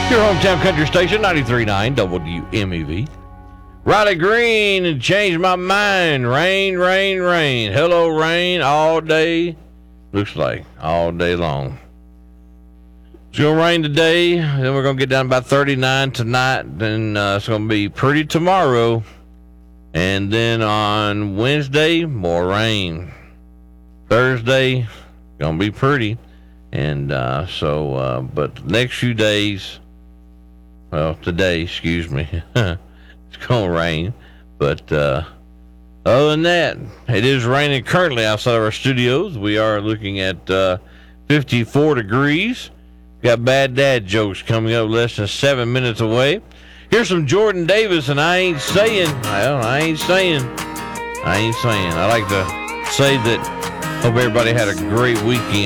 Your hometown country station, 93.9 WMEV. Riley Green, changed my mind. Rain, rain, rain. Hello, rain, all day. Looks like all day long. It's going to rain today. Then we're going to get down about 39 tonight. Then it's going to be pretty tomorrow. And then on Wednesday, more rain. Thursday, going to be pretty. And but next few days, well, today, excuse me, it's going to rain. But other than that, it is raining currently outside of our studios. We are looking at 54 degrees. Got Bad Dad jokes coming up less than 7 minutes away. Here's some Jordan Davis, and I ain't saying. I like to say that hope everybody had a great weekend.